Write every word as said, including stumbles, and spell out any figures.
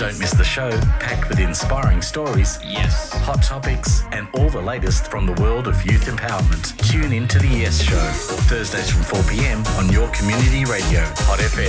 Don't miss the show, packed with inspiring stories, Yes. hot topics, and all the latest from the world of youth empowerment. Tune in to the Yes Show, Thursdays from four p.m. on your community radio, Hot F M.